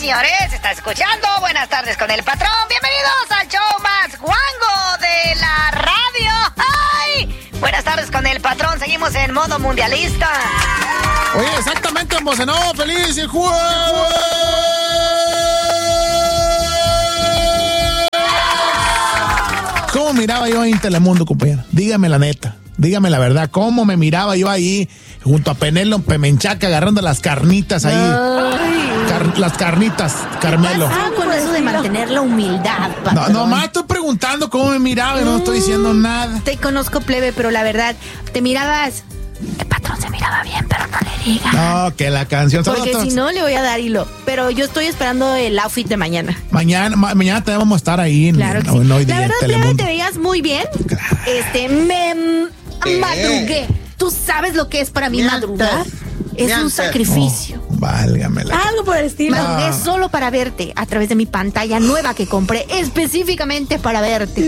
señores, está escuchando Buenas tardes con el patrón. Bienvenidos al show más guango de la radio. ¡Ay! Buenas tardes con el patrón, seguimos en modo mundialista. Oye, exactamente, emocionado, feliz y juego. ¿Cómo miraba yo ahí en Telemundo, compañero? Dígame la neta, dígame la verdad, ¿cómo me miraba yo ahí junto a Penélope Menchaca agarrando las carnitas ahí? Las carnitas, Carmelo. Ah, con eso de mantener la humildad, patrón. No, nomás estoy preguntando cómo me miraba y no estoy diciendo nada. Te conozco, plebe, pero la verdad, te mirabas... El patrón se miraba bien, pero no le digas. No, que la canción... Porque si no, le voy a dar hilo. Pero yo estoy esperando el outfit de mañana. Mañana también vamos a estar ahí claro que sí. en Hoy Día la verdad, en Telemundo. plebe, te veías muy bien. Claro. Madrugué. ¿Tú sabes lo que es para mí madrugar? Es un sacrificio. Válgame la... Algo por el estilo. Madrugué solo para verte a través de mi pantalla nueva que compré específicamente para verte.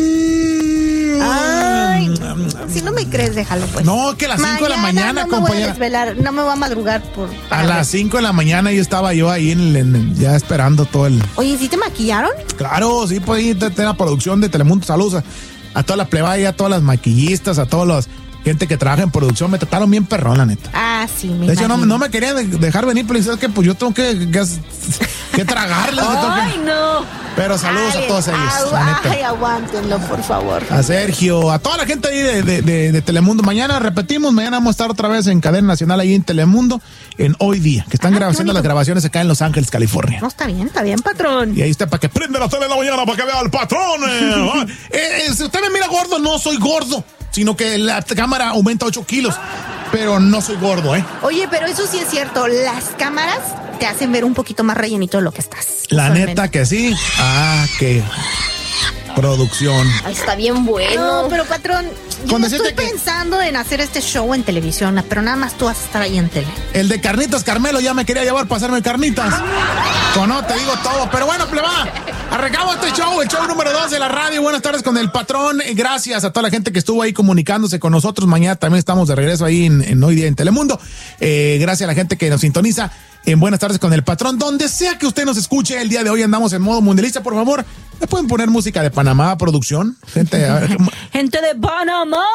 Ay, si no me crees, déjalo pues. No, que a las 5 de la mañana, no me compañera. voy a desvelar, no me voy a madrugar A las 5 de la mañana yo estaba ahí ya esperando todo el... Oye, ¿sí te maquillaron? Claro, sí, pues ahí está la producción de Telemundo. Saludos a toda la plebaya, a todas las maquillistas, a todos los... gente que trabaja en producción, me trataron bien perrón, la neta. Ah, sí, me De hecho, imagino. no me querían dejar venir, pero ¿sabes qué? Pues yo tengo que tragarles. Ay, no. Pero saludos a todos ellos, la neta. Ay, aguántenlo, por favor. A Sergio, a toda la gente ahí de Telemundo. Mañana repetimos, mañana vamos a estar otra vez en cadena nacional ahí en Telemundo, en Hoy Día, que están haciendo las grabaciones acá en Los Ángeles, California. No, está bien, patrón. Y ahí está, para que prenda la tele en la mañana, para que vea al patrón. Si usted me mira gordo, no soy gordo, sino que la cámara aumenta 8 kilos, pero no soy gordo, ¿eh? Oye, pero eso sí es cierto, las cámaras te hacen ver un poquito más rellenito de lo que estás. La neta que sí. Ah, qué producción. Ay, está bien bueno. No, pero patrón, yo no estoy pensando en hacer este show en televisión, pero nada más tú vas a estar ahí en tele. El de carnitas, Carmelo, ya me quería llevar para hacerme carnitas. No, te digo todo. Pero bueno, pleba, arrancamos este show, el show número 2 de la radio. Buenas tardes con el patrón. Gracias a toda la gente que estuvo ahí comunicándose con nosotros. Mañana también estamos de regreso ahí en Hoy Día en Telemundo. Gracias a la gente que nos sintoniza en Buenas tardes con el patrón. Donde sea que usted nos escuche, el día de hoy andamos en modo mundialista. Por favor, ¿me pueden poner música de Panamá, producción? Gente de Panamá.